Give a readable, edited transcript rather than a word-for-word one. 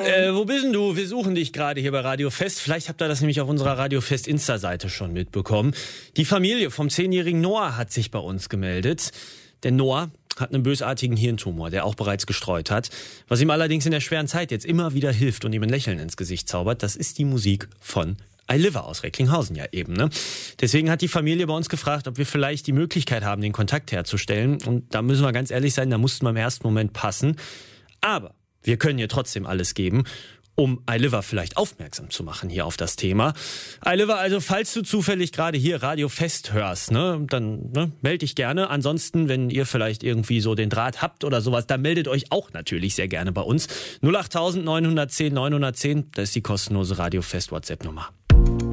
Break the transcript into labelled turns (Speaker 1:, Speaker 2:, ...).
Speaker 1: Wo bist denn du? Wir suchen dich gerade hier bei Radio Fest. Vielleicht habt ihr das nämlich auf unserer Radio Fest Insta-Seite schon mitbekommen. Die Familie vom 10-jährigen Noah hat sich bei uns gemeldet. Denn Noah hat einen bösartigen Hirntumor, der auch bereits gestreut hat. Was ihm allerdings in der schweren Zeit jetzt immer wieder hilft und ihm ein Lächeln ins Gesicht zaubert, das ist die Musik von I Live aus Recklinghausen ja eben. Ne? Deswegen hat die Familie bei uns gefragt, ob wir vielleicht die Möglichkeit haben, den Kontakt herzustellen. Und da müssen wir ganz ehrlich sein, da mussten wir im ersten Moment passen. Aber wir können ihr trotzdem alles geben, um iLiver vielleicht aufmerksam zu machen hier auf das Thema. iLiver, also falls du zufällig gerade hier Radio Fest hörst, dann melde dich gerne. Ansonsten, wenn ihr vielleicht irgendwie so den Draht habt oder sowas, dann meldet euch auch natürlich sehr gerne bei uns. 08000 910 910, das ist die kostenlose Radio Fest WhatsApp-Nummer.